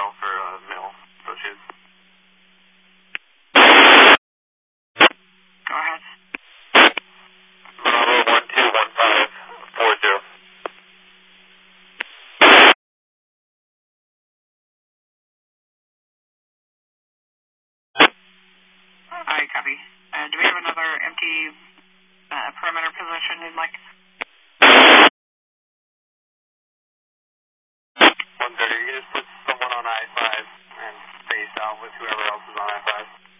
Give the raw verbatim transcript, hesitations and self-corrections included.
zero for uh, male associates. Go ahead. Bravo one two one five four zero. Alright, copy. Uh, do we have another empty uh, perimeter position you'd like? one thirty, you can just put someone on I five and face out with whoever else is on I five.